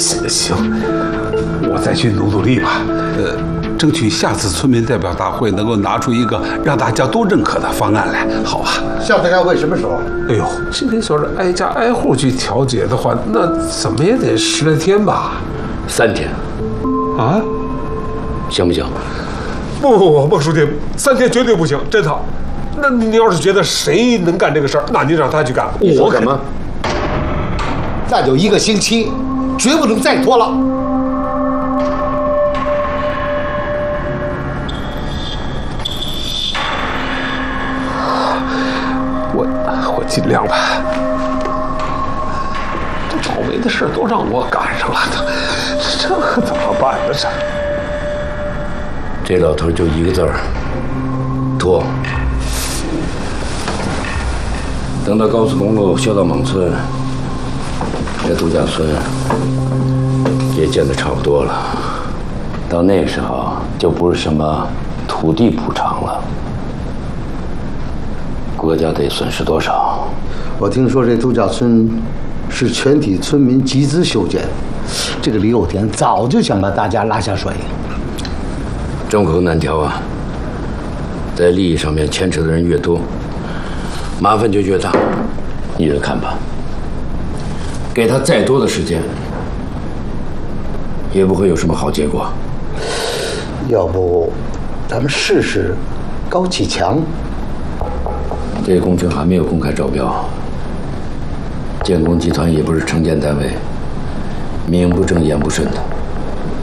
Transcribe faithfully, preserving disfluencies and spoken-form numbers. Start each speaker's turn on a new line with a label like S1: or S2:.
S1: 行行，我再去努努力吧。呃，争取下次村民代表大会能够拿出一个让大家都认可的方案来，好吧？
S2: 下次开会什么时候？
S1: 哎呦，今天说是挨家挨户去调解的话，那怎么也得十来天吧？
S3: 三天。
S1: 啊？
S3: 行不行？
S1: 不不不，孟书记，三天绝对不行，真的。那您要是觉得谁能干这个事儿，那您让他去干。
S3: 我什么？
S2: 那就一个星期，绝不能再拖了。
S1: 我我尽量吧。这倒霉的事都让我赶上了，这这可怎么办呢？这
S3: 这老头就一个字儿，拖。等到高速公路修到蒙村，这度假村也建得差不多了。到那个时候，就不是什么土地补偿了，国家得损失多少？
S2: 我听说这度假村是全体村民集资修建，这个李有田早就想把大家拉下水。
S3: 众口难调啊，在利益上面牵扯的人越多，麻烦就越大。你着看吧，给他再多的时间，也不会有什么好结果。
S2: 要不，咱们试试高启强？
S3: 这个工程还没有公开招标，建工集团也不是城建单位，名不正言不顺的。